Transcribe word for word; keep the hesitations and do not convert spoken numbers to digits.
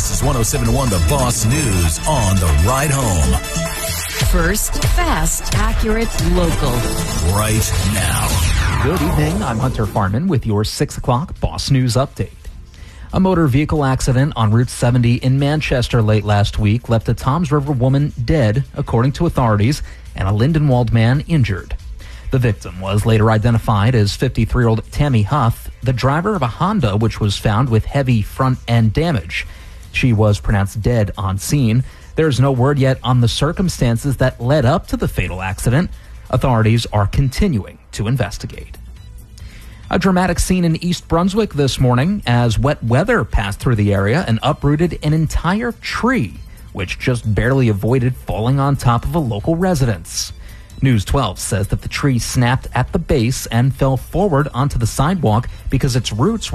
This is one oh seven point one The Boss News on the ride home. First, fast, accurate, local. Right now. Good evening. I'm Hunter Farman with your six o'clock Boss News update. A motor vehicle accident on Route seventy in Manchester late last week left a Toms River woman dead, according to authorities, and a Lindenwold man injured. The victim was later identified as fifty-three-year-old Tammy Huth, the driver of a Honda which was found with heavy front-end damage. She was pronounced dead on scene. There's no word yet on the circumstances that led up to the fatal accident. Authorities are continuing to investigate. A dramatic scene in East Brunswick this morning as wet weather passed through the area and uprooted an entire tree, which just barely avoided falling on top of a local residence. News twelve says that the tree snapped at the base and fell forward onto the sidewalk because its roots